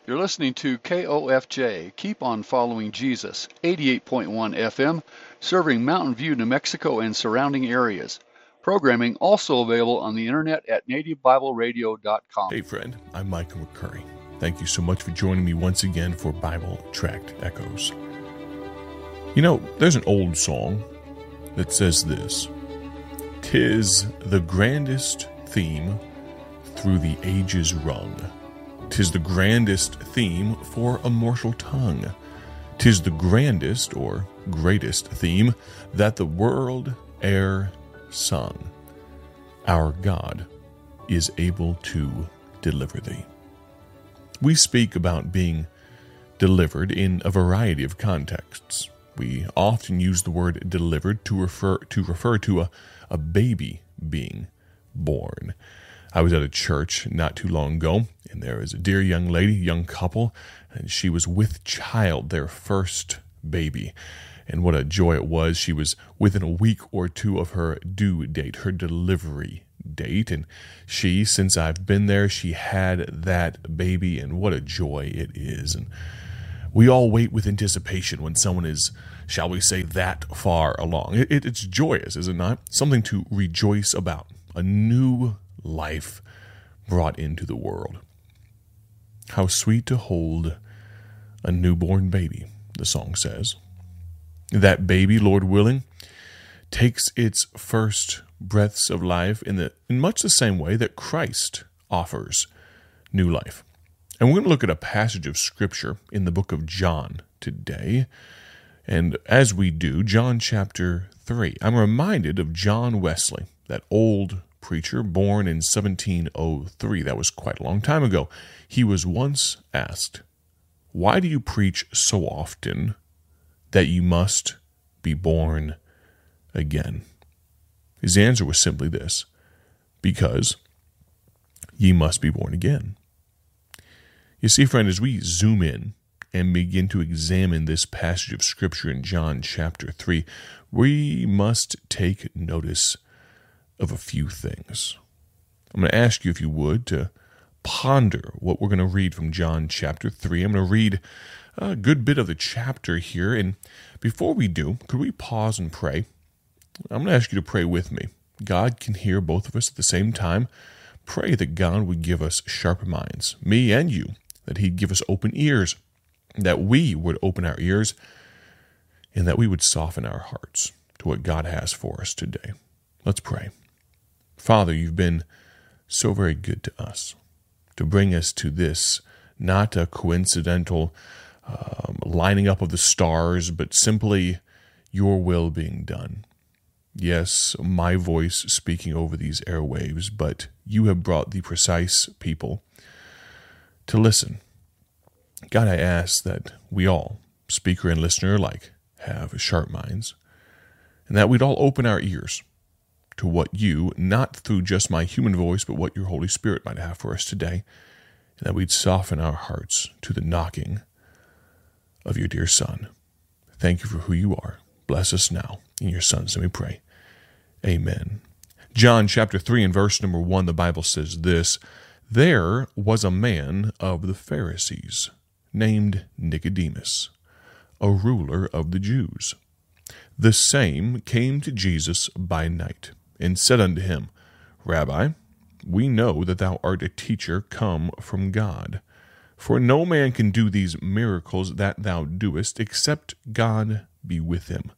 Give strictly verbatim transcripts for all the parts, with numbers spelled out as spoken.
You're listening to K O F J, Keep on Following Jesus, eighty-eight point one F M, serving Mountain View, New Mexico and surrounding areas. Programming also available on the internet at native bible radio dot com. Hey friend, I'm Michael McCurry. Thank you so much for joining me once again for Bible Tract Echoes. You know, there's an old song that says this: "'Tis the grandest theme through the ages rung. 'Tis the grandest theme for a mortal tongue. 'Tis the grandest or greatest theme that the world e'er sung. Our God is able to deliver thee." We speak about being delivered in a variety of contexts. We often use the word delivered to refer to refer to a, a baby being born. I was at a church not too long ago, and there was a dear young lady, young couple, and she was with child, their first baby. And what a joy it was. She was within a week or two of her due date, her delivery date. And she, since I've been there, she had that baby, and what a joy it is. And we all wait with anticipation when someone is, shall we say, that far along. It, it, it's joyous, is it not? Something to rejoice about. A new life brought into the world. How sweet to hold a newborn baby, the song says. That baby, Lord willing, takes its first breaths of life in the in much the same way that Christ offers new life. And we're going to look at a passage of Scripture in the book of John today. And as we do, John chapter three, I'm reminded of John Wesley, that old preacher born in seventeen oh three. That was quite a long time ago. He was once asked, "Why do you preach so often that you must be born again?" His answer was simply this: because ye must be born again. You see, friend, as we zoom in and begin to examine this passage of Scripture in John chapter three, we must take notice of a few things. I'm going to ask you, if you would, to ponder what we're going to read from John chapter three. I'm going to read a good bit of the chapter here, and before we do, could we pause and pray? I'm going to ask you to pray with me. God can hear both of us at the same time. Pray that God would give us sharp minds, me and you, that He'd give us open ears, that we would open our ears, and that we would soften our hearts to what God has for us today. Let's pray. Father, you've been so very good to us, to bring us to this, not a coincidental um, lining up of the stars, but simply your will being done. Yes, my voice speaking over these airwaves, but you have brought the precise people to listen. God, I ask that we all, speaker and listener alike, have sharp minds, and that we'd all open our ears to what you, not through just my human voice, but what your Holy Spirit might have for us today, and that we'd soften our hearts to the knocking of your dear Son. Thank you for who you are. Bless us now. In your Son's name we pray. Amen. John chapter three and verse number one, the Bible says this: "There was a man of the Pharisees named Nicodemus, a ruler of the Jews. The same came to Jesus by night, and said unto him, Rabbi, we know that thou art a teacher come from God. For no man can do these miracles that thou doest, except God be with him.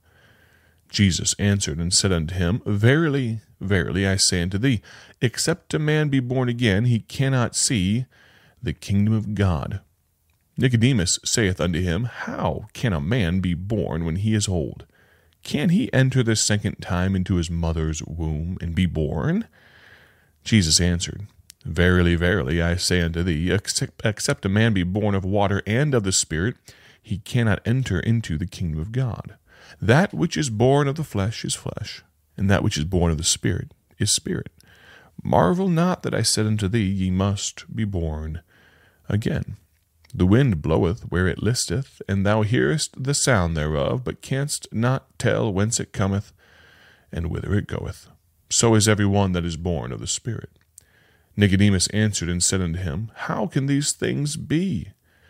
Jesus answered and said unto him, Verily, verily, I say unto thee, except a man be born again, he cannot see the kingdom of God. Nicodemus saith unto him, How can a man be born when he is old? Can he enter the second time into his mother's womb and be born? Jesus answered, Verily, verily, I say unto thee, except, except a man be born of water and of the Spirit, he cannot enter into the kingdom of God. That which is born of the flesh is flesh, and that which is born of the Spirit is spirit. Marvel not that I said unto thee, Ye must be born again. The wind bloweth where it listeth, and thou hearest the sound thereof, but canst not tell whence it cometh, and whither it goeth. So is every one that is born of the Spirit. Nicodemus answered and said unto him, How can these things be?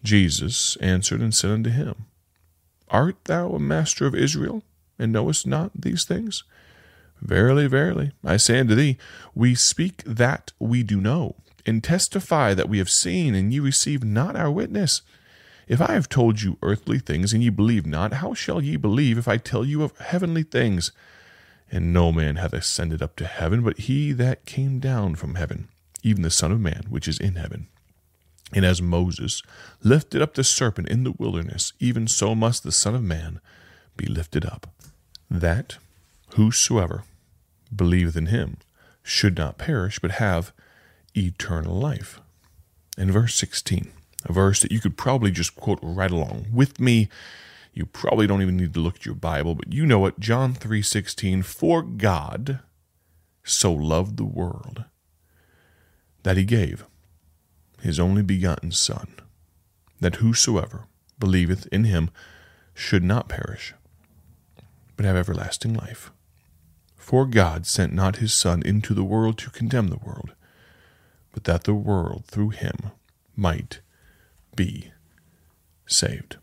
Jesus answered and said unto him, Art thou a master of Israel, and knowest not these things? Verily, verily, I say unto thee, we speak that we do know, and testify that we have seen, and ye receive not our witness. If I have told you earthly things, and ye believe not, how shall ye believe if I tell you of heavenly things? And no man hath ascended up to heaven, but he that came down from heaven, even the Son of Man, which is in heaven. And as Moses lifted up the serpent in the wilderness, even so must the Son of Man be lifted up, that whosoever believeth in him should not perish, but have eternal life. And verse sixteen, a verse that you could probably just quote right along with me. You probably don't even need to look at your Bible, but you know it. John three sixteen, For God so loved the world that he gave his only begotten Son, that whosoever believeth in him should not perish, but have everlasting life. For God sent not his Son into the world to condemn the world, but that the world through him might be saved.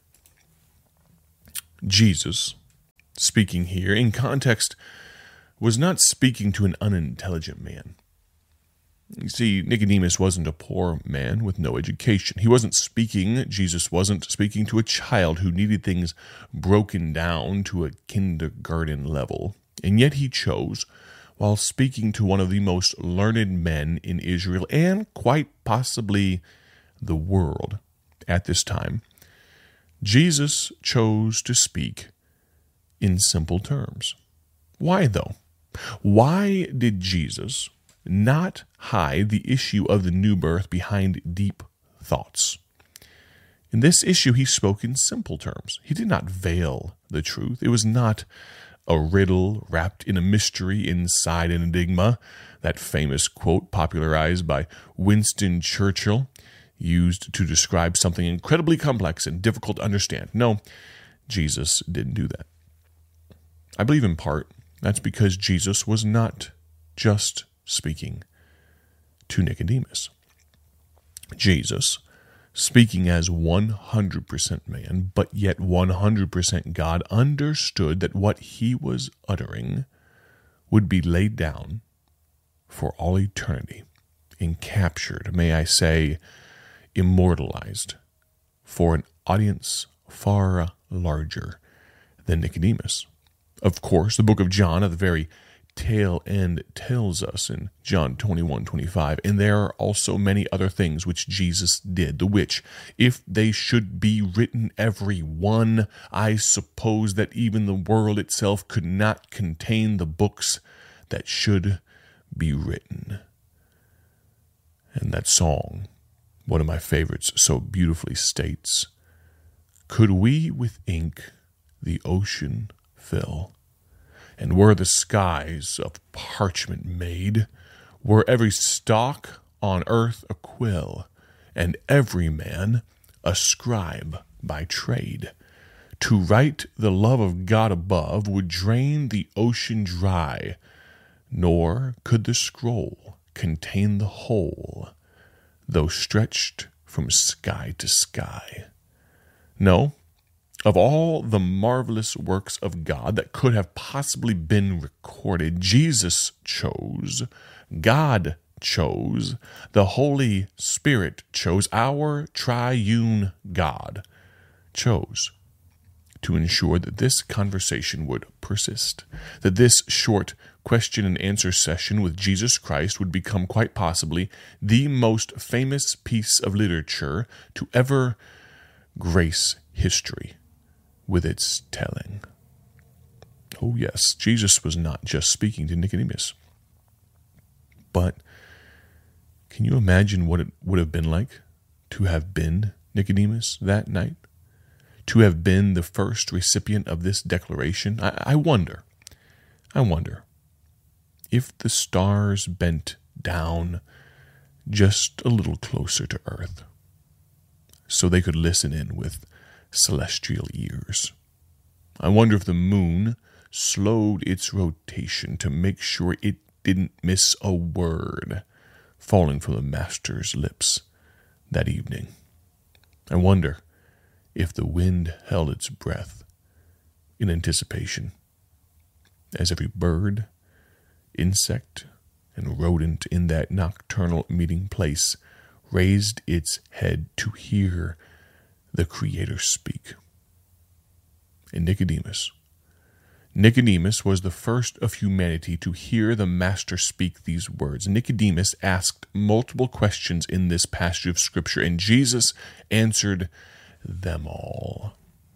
Jesus, speaking here in context, was not speaking to an unintelligent man. You see, Nicodemus wasn't a poor man with no education. He wasn't speaking, Jesus wasn't speaking to a child who needed things broken down to a kindergarten level. And yet he chose, while speaking to one of the most learned men in Israel and quite possibly the world at this time, Jesus chose to speak in simple terms. Why, though? Why did Jesus not hide the issue of the new birth behind deep thoughts? In this issue, he spoke in simple terms. He did not veil the truth. It was not a riddle wrapped in a mystery inside an enigma, that famous quote popularized by Winston Churchill, used to describe something incredibly complex and difficult to understand. No, Jesus didn't do that. I believe in part that's because Jesus was not just speaking to Nicodemus. Jesus, speaking as one hundred percent man, but yet one hundred percent God, understood that what he was uttering would be laid down for all eternity and captured, may I say, immortalized for an audience far larger than Nicodemus. Of course, the book of John at the very tail end tells us in John twenty-one twenty-five, and there are also many other things which Jesus did, the which, if they should be written every one, I suppose that even the world itself could not contain the books that should be written. And that song, one of my favorites, so beautifully states, Could we with ink the ocean fill, and were the skies of parchment made, were every stalk on earth a quill, and every man a scribe by trade, to write the love of God above would drain the ocean dry, nor could the scroll contain the whole, though stretched from sky to sky. No, of all the marvelous works of God that could have possibly been recorded, Jesus chose, God chose, the Holy Spirit chose, our triune God chose to ensure that this conversation would persist, that this short question and answer session with Jesus Christ would become quite possibly the most famous piece of literature to ever grace history with its telling. Oh yes, Jesus was not just speaking to Nicodemus, but can you imagine what it would have been like to have been Nicodemus that night? To have been the first recipient of this declaration? I, I wonder, I wonder if the stars bent down just a little closer to earth so they could listen in with celestial ears. I wonder if the moon slowed its rotation to make sure it didn't miss a word falling from the Master's lips that evening. I wonder if the wind held its breath in anticipation, as every bird, insect, and rodent in that nocturnal meeting place raised its head to hear the Creator speak. And Nicodemus, Nicodemus was the first of humanity to hear the Master speak these words. Nicodemus asked multiple questions in this passage of Scripture, and Jesus answered them all.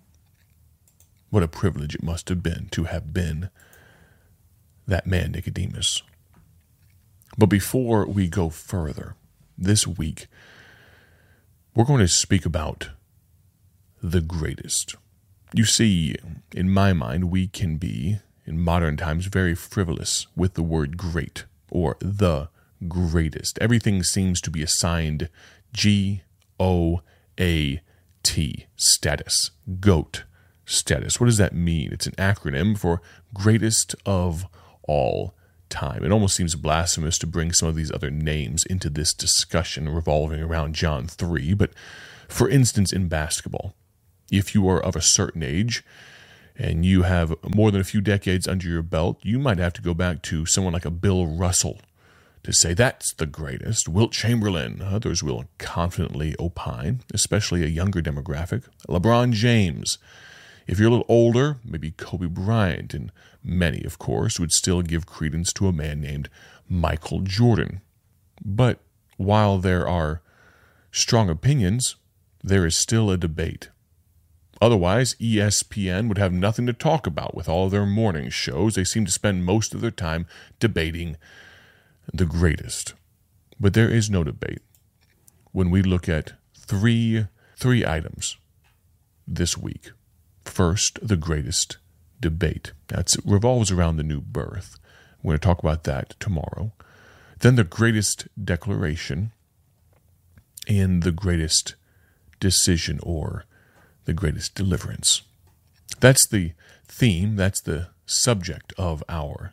What a privilege it must have been to have been that man, Nicodemus. But before we go further, this week, we're going to speak about the greatest. You see, in my mind, we can be, in modern times, very frivolous with the word great or the greatest. Everything seems to be assigned G O A T status, GOAT status. What does that mean? It's an acronym for greatest of all time. It almost seems blasphemous to bring some of these other names into this discussion revolving around John three, but for instance, in basketball, if you are of a certain age and you have more than a few decades under your belt, you might have to go back to someone like a Bill Russell to say that's the greatest. Wilt Chamberlain, others will confidently opine, especially a younger demographic. LeBron James. If you're a little older, maybe Kobe Bryant, and many, of course, would still give credence to a man named Michael Jordan. But while there are strong opinions, there is still a debate. Otherwise, E S P N would have nothing to talk about with all of their morning shows. They seem to spend most of their time debating the greatest. But there is no debate when we look at three, three items this week. First, the greatest debate. That revolves around the new birth. We're going to talk about that tomorrow. Then the greatest declaration and the greatest decision or the greatest deliverance. That's the theme, that's the subject of our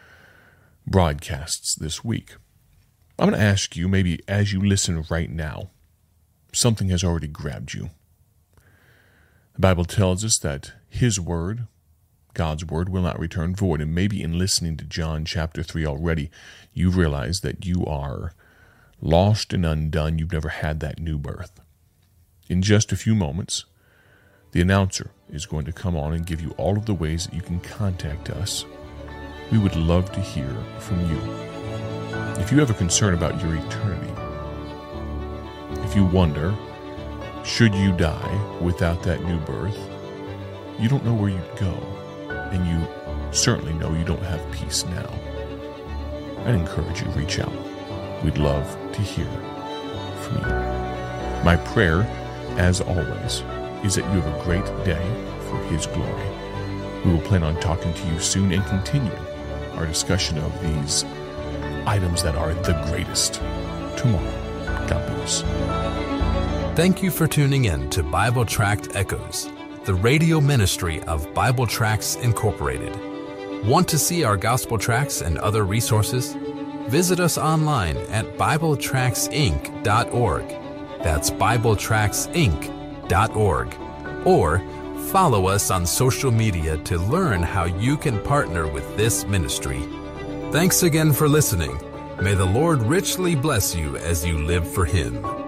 broadcasts this week. I'm going to ask you, maybe as you listen right now, something has already grabbed you. The Bible tells us that His Word, God's Word, will not return void. And maybe in listening to John chapter three already, you realize that you are lost and undone. You've never had that new birth. In just a few moments, the announcer is going to come on and give you all of the ways that you can contact us. We would love to hear from you. If you have a concern about your eternity, if you wonder, should you die without that new birth, you don't know where you'd go, and you certainly know you don't have peace now, I'd encourage you to reach out. We'd love to hear from you. My prayer, as always, is that you have a great day for His glory. We will plan on talking to you soon and continue our discussion of these items that are the greatest tomorrow. God bless. Thank you for tuning in to Bible Tract Echoes, the radio ministry of Bible Tracts Incorporated. Want to see our gospel tracts and other resources? Visit us online at bible tracts inc dot org. That's bible tracts inc dot org. Or follow us on social media to learn how you can partner with this ministry. Thanks again for listening. May the Lord richly bless you as you live for Him.